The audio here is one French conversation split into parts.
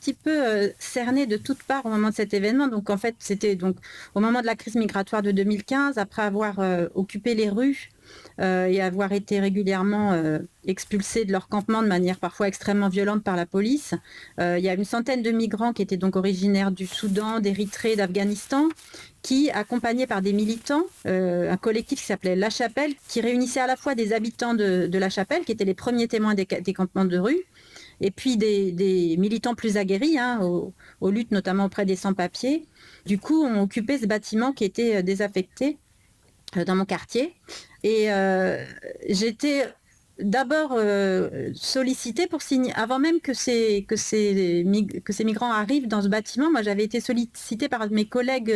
petit peu cernée de toutes parts au moment de cet événement. Donc en fait, c'était donc au moment de la crise migratoire de 2015, après avoir occupé les rues et avoir été régulièrement expulsés de leur campement de manière parfois extrêmement violente par la police. Il y a une centaine de migrants qui étaient donc originaires du Soudan, d'Érythrée, d'Afghanistan, qui, accompagnés par des militants, un collectif qui s'appelait La Chapelle, qui réunissait à la fois des habitants de La Chapelle, qui étaient les premiers témoins des campements de rue, et puis des militants plus aguerris, aux luttes notamment auprès des sans-papiers, du coup ont occupé ce bâtiment qui était désaffecté dans mon quartier. Et j'étais d'abord sollicitée pour signer, avant même que ces migrants arrivent dans ce bâtiment. Moi, j'avais été sollicitée par mes collègues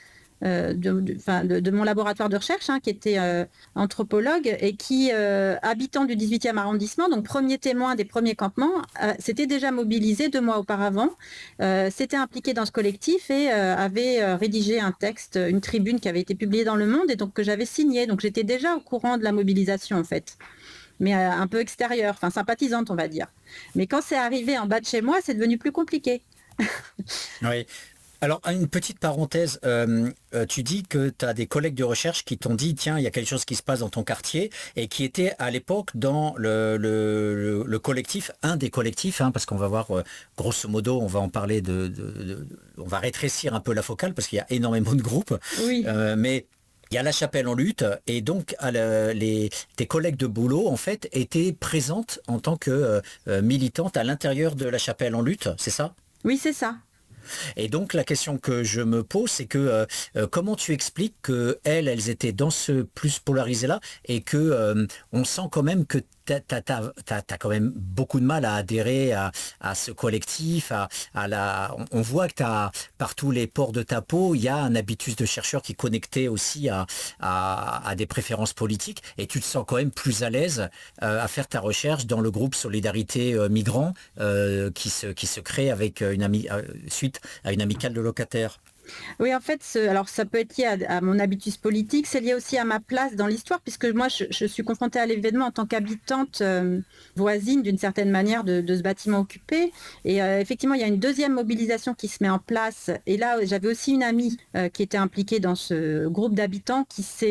de mon laboratoire de recherche, qui était anthropologue et qui, habitant du 18e arrondissement, donc premier témoin des premiers campements, s'était déjà mobilisé 2 mois auparavant, s'était impliqué dans ce collectif et avait rédigé un texte, une tribune qui avait été publiée dans Le Monde et donc que j'avais signée. Donc j'étais déjà au courant de la mobilisation en fait, mais un peu extérieure, enfin sympathisante on va dire. Mais quand c'est arrivé en bas de chez moi, c'est devenu plus compliqué. Oui. Alors, une petite parenthèse, tu dis que tu as des collègues de recherche qui t'ont dit, tiens, il y a quelque chose qui se passe dans ton quartier, et qui étaient à l'époque dans le collectif, un des collectifs, parce qu'on va voir, grosso modo, on va en parler on va rétrécir un peu la focale, parce qu'il y a énormément de groupes, Oui. mais il y a La Chapelle en lutte, et donc tes collègues de boulot, en fait, étaient présentes en tant que militantes à l'intérieur de La Chapelle en lutte, c'est ça? Oui, c'est ça. Et donc la question que je me pose, c'est que comment tu expliques que elles étaient dans ce plus polarisé là et que on sent quand même que t'as quand même beaucoup de mal à adhérer à ce collectif, on voit que par tous les pores de ta peau, il y a un habitus de chercheur qui est connecté aussi à des préférences politiques, et tu te sens quand même plus à l'aise à faire ta recherche dans le groupe Solidarité Migrants qui se crée avec suite à une amicale de locataires. Oui, en fait, alors ça peut être lié à mon habitus politique, c'est lié aussi à ma place dans l'histoire, puisque moi, je suis confrontée à l'événement en tant qu'habitante voisine, d'une certaine manière, de ce bâtiment occupé. Et effectivement, il y a une deuxième mobilisation qui se met en place. Et là, j'avais aussi une amie qui était impliquée dans ce groupe d'habitants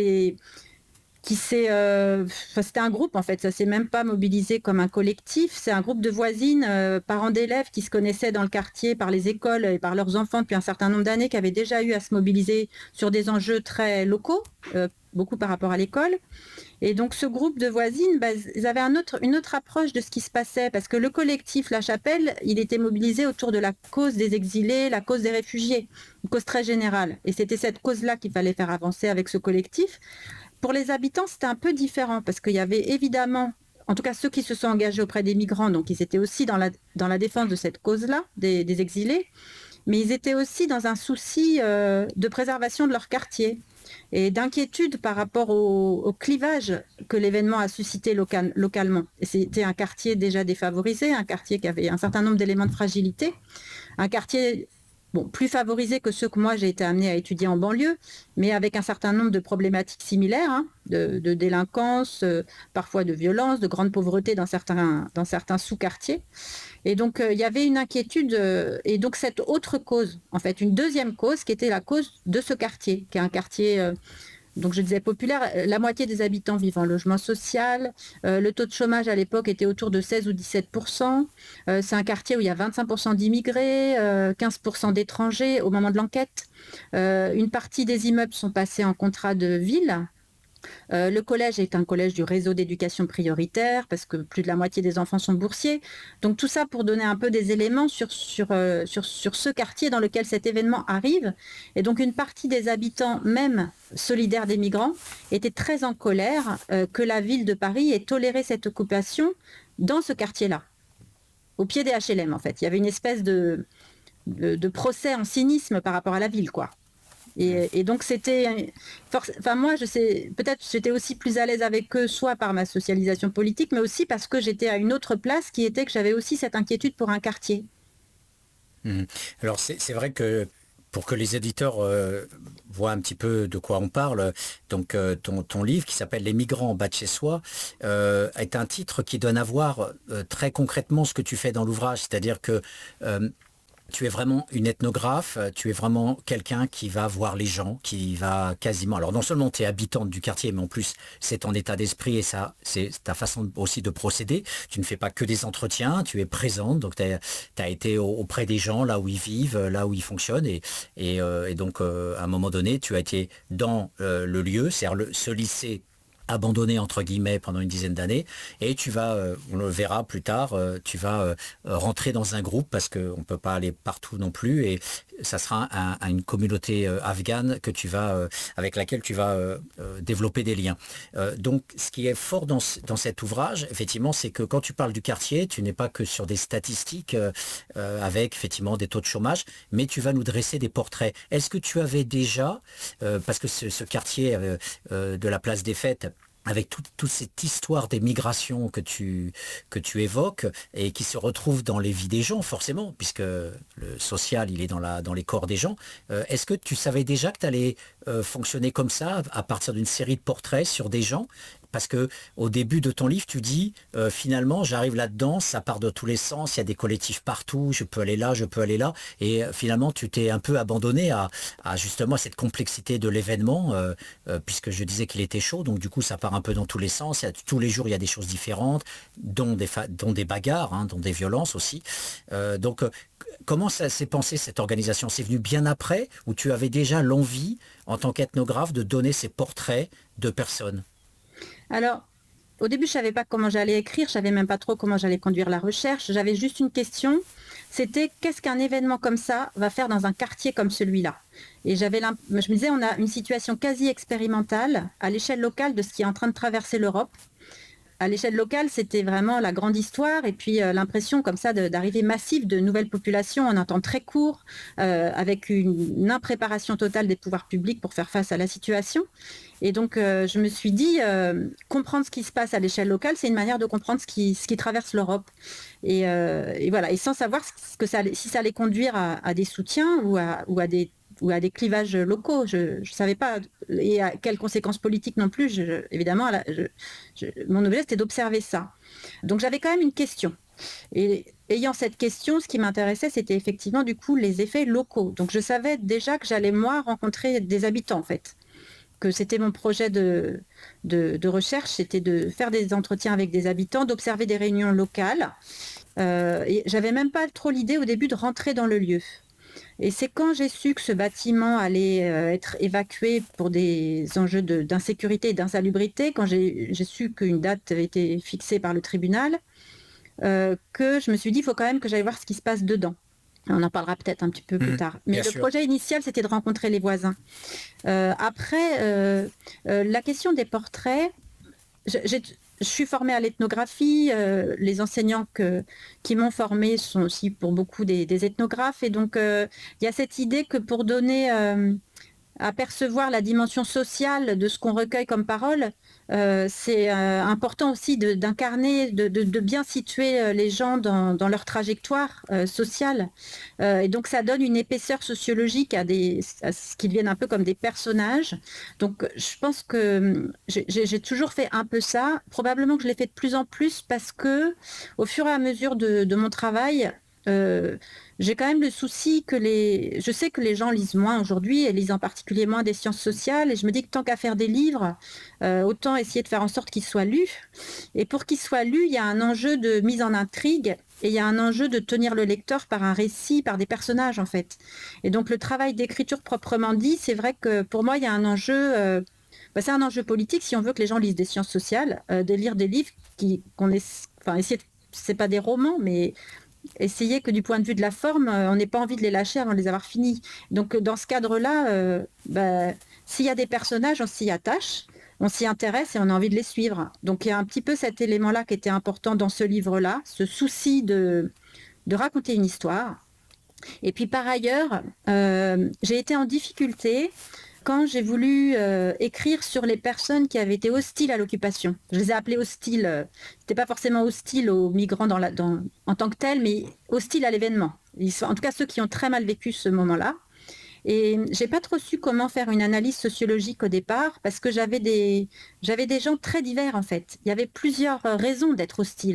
c'était un groupe en fait, ça s'est même pas mobilisé comme un collectif, c'est un groupe de voisines, parents d'élèves qui se connaissaient dans le quartier par les écoles et par leurs enfants depuis un certain nombre d'années, qui avaient déjà eu à se mobiliser sur des enjeux très locaux, beaucoup par rapport à l'école. Et donc ce groupe de voisines, ils avaient une autre approche de ce qui se passait, parce que le collectif La Chapelle, il était mobilisé autour de la cause des exilés, la cause des réfugiés, une cause très générale. Et c'était cette cause-là qu'il fallait faire avancer avec ce collectif. Pour les habitants, c'était un peu différent parce qu'il y avait évidemment, en tout cas ceux qui se sont engagés auprès des migrants, donc ils étaient aussi dans la défense de cette cause-là, des exilés, mais ils étaient aussi dans un souci de préservation de leur quartier et d'inquiétude par rapport au clivage que l'événement a suscité localement. Et c'était un quartier déjà défavorisé, un quartier qui avait un certain nombre d'éléments de fragilité, un quartier plus favorisé que ceux que moi j'ai été amenée à étudier en banlieue, mais avec un certain nombre de problématiques similaires, de délinquance, parfois de violence, de grande pauvreté dans certains sous-quartiers. Et donc il y avait une inquiétude, et donc cette autre cause, en fait, une deuxième cause qui était la cause de ce quartier, qui est un quartier donc je disais populaire, la moitié des habitants vivent en logement social, le taux de chômage à l'époque était autour de 16 ou 17%, c'est un quartier où il y a 25% d'immigrés, 15% d'étrangers au moment de l'enquête, une partie des immeubles sont passés en contrat de ville. Le collège est un collège du réseau d'éducation prioritaire parce que plus de la moitié des enfants sont boursiers. Donc tout ça pour donner un peu des éléments sur ce quartier dans lequel cet événement arrive. Et donc une partie des habitants, même solidaires des migrants, étaient très en colère que la ville de Paris ait toléré cette occupation dans ce quartier-là, au pied des HLM en fait. Il y avait une espèce de procès en cynisme par rapport à la ville, quoi. Et donc c'était, moi je sais, peut-être j'étais aussi plus à l'aise avec eux, soit par ma socialisation politique, mais aussi parce que j'étais à une autre place qui était que j'avais aussi cette inquiétude pour un quartier. Alors c'est vrai que pour que les éditeurs voient un petit peu de quoi on parle, donc ton livre qui s'appelle Les migrants en bas de chez soi est un titre qui donne à voir très concrètement ce que tu fais dans l'ouvrage, c'est-à-dire que Tu es vraiment une ethnographe, tu es vraiment quelqu'un qui va voir les gens, qui va quasiment... Alors non seulement tu es habitante du quartier, mais en plus c'est ton état d'esprit et ça, c'est ta façon aussi de procéder. Tu ne fais pas que des entretiens, tu es présente, donc tu as été auprès des gens, là où ils vivent, là où ils fonctionnent. Et donc à un moment donné, tu as été dans le lieu, c'est-à-dire ce lycée abandonné entre guillemets pendant une dizaine d'années, et tu vas, on le verra plus tard, tu vas rentrer dans un groupe parce qu'on ne peut pas aller partout non plus, et ça sera une communauté afghane que tu vas, avec laquelle tu vas développer des liens. Donc ce qui est fort dans cet ouvrage, effectivement, c'est que quand tu parles du quartier, tu n'es pas que sur des statistiques avec effectivement des taux de chômage, mais tu vas nous dresser des portraits. Est-ce que tu avais déjà, parce que ce quartier de la place des Fêtes, avec toute cette histoire des migrations que tu évoques et qui se retrouve dans les vies des gens, forcément, puisque le social, il est dans les corps des gens. Est-ce que tu savais déjà que tu allais fonctionner comme ça, à partir d'une série de portraits sur des gens ? Parce que au début de ton livre, tu dis finalement, j'arrive là-dedans, ça part de tous les sens, il y a des collectifs partout, je peux aller là, je peux aller là. Et finalement, tu t'es un peu abandonné à justement cette complexité de l'événement, puisque je disais qu'il était chaud, donc du coup, ça part un peu dans tous les sens. Tous les jours, il y a des choses différentes, dont des bagarres, hein, dont des violences aussi. Donc, comment ça s'est pensé, cette organisation ? C'est venu bien après, ou tu avais déjà l'envie, en tant qu'ethnographe, de donner ces portraits de personnes ? Alors, au début, je ne savais pas comment j'allais écrire, je ne savais même pas trop comment j'allais conduire la recherche. J'avais juste une question, c'était qu'est-ce qu'un événement comme ça va faire dans un quartier comme celui-là ? Et je me disais, on a une situation quasi expérimentale à l'échelle locale de ce qui est en train de traverser l'Europe. À l'échelle locale, c'était vraiment la grande histoire et puis l'impression comme ça d'arrivée massive de nouvelles populations en un temps très court, avec une impréparation totale des pouvoirs publics pour faire face à la situation. Et donc, je me suis dit, comprendre ce qui se passe à l'échelle locale, c'est une manière de comprendre ce qui traverse l'Europe. Et voilà, et sans savoir si ça allait conduire à des soutiens ou à des clivages locaux. Je ne savais pas, et à quelles conséquences politiques non plus. Évidemment, mon objet, c'était d'observer ça. Donc, j'avais quand même une question. Et ayant cette question, ce qui m'intéressait, c'était effectivement, du coup, les effets locaux. Donc, je savais déjà que j'allais, moi, rencontrer des habitants, en fait. Que c'était mon projet de recherche, c'était de faire des entretiens avec des habitants, d'observer des réunions locales. Et j'avais même pas trop l'idée au début de rentrer dans le lieu. Et c'est quand j'ai su que ce bâtiment allait être évacué pour des enjeux d'insécurité et d'insalubrité, quand j'ai su qu'une date avait été fixée par le tribunal, que je me suis dit, il faut quand même que j'aille voir ce qui se passe dedans. On en parlera peut-être un petit peu plus tard. Mais le projet initial, c'était de rencontrer les voisins. Après, la question des portraits, je suis formée à l'ethnographie. Les enseignants qui m'ont formée sont aussi pour beaucoup des ethnographes. Et donc, il y a cette idée que pour donner à percevoir la dimension sociale de ce qu'on recueille comme parole, c'est important aussi d'incarner, de bien situer les gens dans leur trajectoire sociale. Et donc ça donne une épaisseur sociologique à ce qui deviennent un peu comme des personnages. Donc je pense que j'ai toujours fait un peu ça. Probablement que je l'ai fait de plus en plus parce que au fur et à mesure de mon travail, j'ai quand même le souci je sais que les gens lisent moins aujourd'hui et lisent en particulier moins des sciences sociales, et je me dis que tant qu'à faire des livres, autant essayer de faire en sorte qu'ils soient lus. Et pour qu'ils soient lus, il y a un enjeu de mise en intrigue et il y a un enjeu de tenir le lecteur par un récit, par des personnages en fait. Et donc le travail d'écriture proprement dit, c'est vrai que pour moi il y a un enjeu, c'est un enjeu politique si on veut que les gens lisent des sciences sociales, de lire des livres c'est pas des romans, mais essayer que du point de vue de la forme, on n'ait pas envie de les lâcher avant de les avoir finis. Donc dans ce cadre-là, s'il y a des personnages, on s'y attache, on s'y intéresse et on a envie de les suivre. Donc il y a un petit peu cet élément-là qui était important dans ce livre-là, ce souci de raconter une histoire. Et puis par ailleurs, j'ai été en difficulté quand j'ai voulu écrire sur les personnes qui avaient été hostiles à l'occupation. Je les ai appelées hostiles. C'était pas forcément hostiles aux migrants en tant que tels, mais hostiles à l'événement. En tout cas, ceux qui ont très mal vécu ce moment-là. Et j'ai pas trop su comment faire une analyse sociologique au départ, parce que j'avais des gens très divers en fait. Il y avait plusieurs raisons d'être hostiles.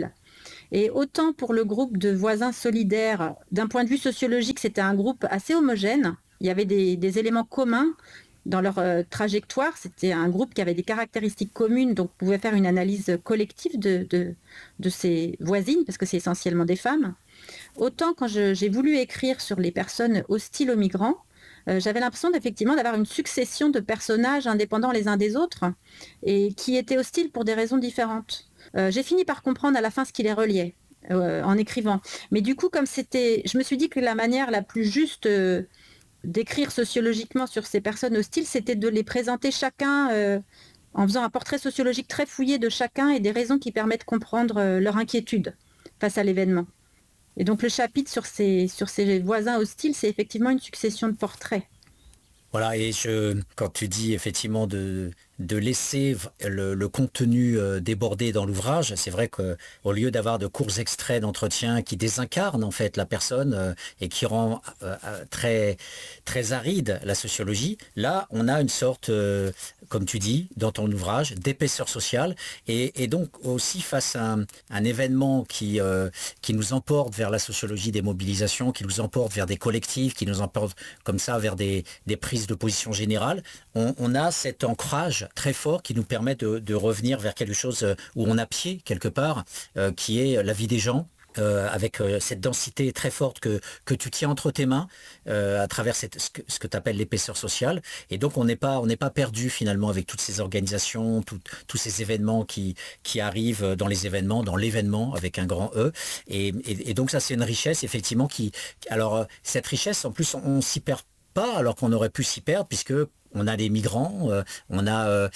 Et autant pour le groupe de voisins solidaires, d'un point de vue sociologique, c'était un groupe assez homogène. Il y avait des éléments communs dans leur trajectoire. C'était un groupe qui avait des caractéristiques communes, donc pouvait faire une analyse collective de ses voisines, parce que c'est essentiellement des femmes. Autant quand j'ai voulu écrire sur les personnes hostiles aux migrants, j'avais l'impression effectivement d'avoir une succession de personnages indépendants les uns des autres et qui étaient hostiles pour des raisons différentes. J'ai fini par comprendre à la fin ce qui les reliait en écrivant. Mais du coup, je me suis dit que la manière la plus juste d'écrire sociologiquement sur ces personnes hostiles, c'était de les présenter chacun en faisant un portrait sociologique très fouillé de chacun et des raisons qui permettent de comprendre leur inquiétude face à l'événement. Et donc le chapitre sur ces voisins hostiles, c'est effectivement une succession de portraits. Voilà, et quand tu dis effectivement de laisser le contenu déborder dans l'ouvrage, c'est vrai qu'au lieu d'avoir de courts extraits d'entretien qui désincarnent en fait la personne et qui rend très, très aride la sociologie, là on a une sorte, comme tu dis dans ton ouvrage, d'épaisseur sociale et donc aussi face à un événement qui nous emporte vers la sociologie des mobilisations, qui nous emporte vers des collectifs, qui nous emporte comme ça vers des prises de position générale, on a cet ancrage très fort qui nous permet de revenir vers quelque chose où on a pied quelque part, qui est la vie des gens, avec cette densité très forte que tu tiens entre tes mains à travers ce que tu appelles l'épaisseur sociale. Et donc on n'est pas perdu finalement avec toutes ces organisations, tous ces événements qui arrivent dans les événements, dans l'événement avec un grand E. Et donc ça c'est une richesse effectivement alors cette richesse en plus on s'y perd pas alors qu'on aurait pu s'y perdre puisque on a les migrants, on a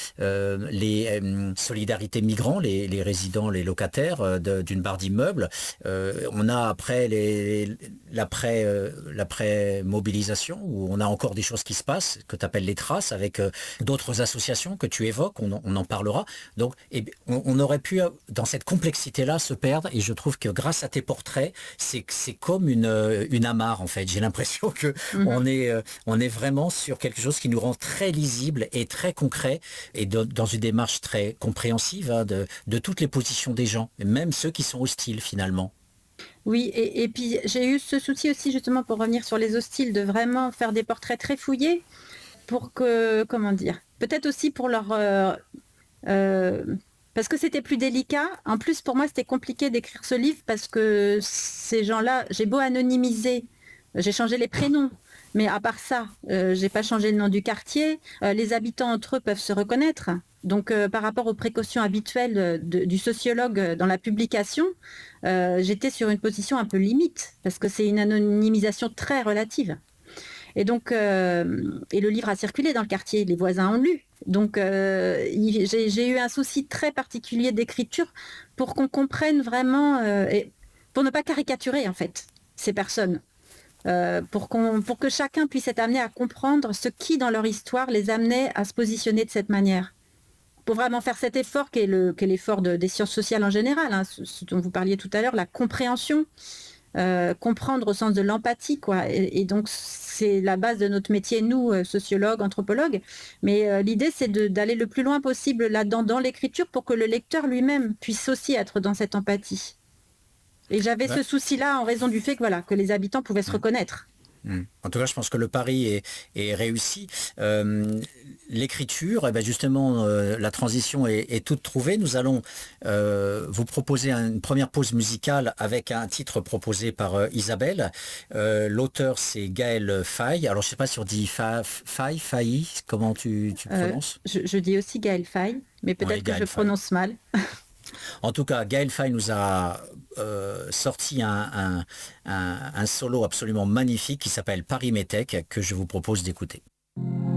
les solidarités migrants, les résidents, les locataires d'une barre d'immeubles. On a après l'après-mobilisation où on a encore des choses qui se passent, que tu appelles les traces, avec d'autres associations que tu évoques, on en parlera. Donc on aurait pu, dans cette complexité-là, se perdre. Et je trouve que grâce à tes portraits, c'est comme une amarre, en fait. J'ai l'impression que on est vraiment sur quelque chose qui nous rend très lisible et très concret et dans une démarche très compréhensive de toutes les positions des gens, même ceux qui sont hostiles finalement. Oui, et puis j'ai eu ce souci aussi justement pour revenir sur les hostiles de vraiment faire des portraits très fouillés pour que, comment dire, peut-être aussi pour leur... parce que c'était plus délicat. En plus, pour moi, c'était compliqué d'écrire ce livre parce que ces gens-là, j'ai beau anonymiser, j'ai changé les prénoms. Mais à part ça, j'ai pas changé le nom du quartier. Les habitants entre eux peuvent se reconnaître. Donc, par rapport aux précautions habituelles du sociologue dans la publication, j'étais sur une position un peu limite parce que c'est une anonymisation très relative. Et donc, et le livre a circulé dans le quartier, les voisins ont lu. Donc, j'ai eu un souci très particulier d'écriture pour qu'on comprenne vraiment, et pour ne pas caricaturer en fait ces personnes. Pour que chacun puisse être amené à comprendre ce qui, dans leur histoire, les amenait à se positionner de cette manière. Pour vraiment faire cet effort qui est l'effort des sciences sociales en général, hein, ce dont vous parliez tout à l'heure, la compréhension, comprendre au sens de l'empathie, quoi. Et donc, c'est la base de notre métier, nous, sociologues, anthropologues. Mais l'idée, c'est d'aller le plus loin possible là-dedans, dans l'écriture, pour que le lecteur lui-même puisse aussi être dans cette empathie. Et j'avais ce souci-là en raison du fait que les habitants pouvaient se reconnaître. En tout cas, je pense que le pari est réussi. L'écriture, justement, la transition est toute trouvée. Nous allons vous proposer une première pause musicale avec un titre proposé par Isabelle. L'auteur, c'est Gaël Faye. Alors, je ne sais pas si on dit Faye, comment tu prononces? Je dis aussi Gaël Faye, mais peut-être que je prononce mal. En tout cas, Gaël Faye nous a sorti un solo absolument magnifique qui s'appelle Paris Métèque, que je vous propose d'écouter.